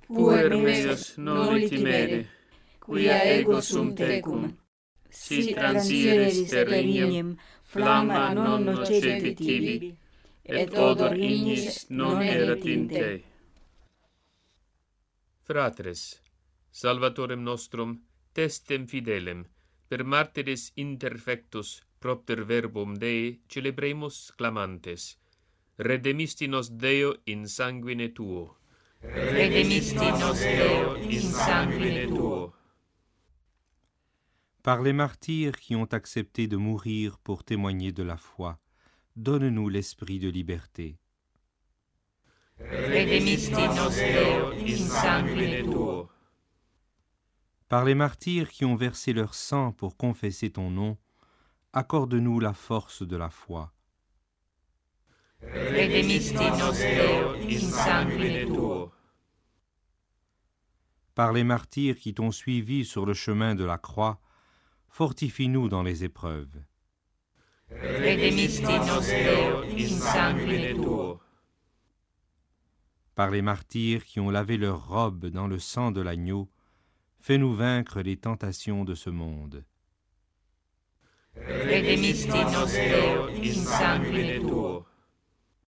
puer meos noli timere, quia ego sum tecum, si transieris per regnum flamma non nocebit tibi, et odor ignis non erat in te. Fratres, Salvatorem nostrum, testem fidelem, per martyris interfectus propter verbum Dei celebremus clamantes, redemisti nos Deo in sanguine tuo. Redemisti nos Deo in sanguine tuo. Par les martyrs qui ont accepté de mourir pour témoigner de la foi, donne-nous l'esprit de liberté. Redemisti nos Deo in sanguine tuo. Par les martyrs qui ont versé leur sang pour confesser ton nom, accorde-nous la force de la foi. Redemisti nos Deo in sanguine tuo. Par les martyrs qui t'ont suivi sur le chemin de la croix, fortifie-nous dans les épreuves. Redemisti nos Deo in sanguine tuo. Par les martyrs qui ont lavé leurs robes dans le sang de l'agneau, fais-nous vaincre les tentations de ce monde. Redemisti nos Deo in sanguine tuo.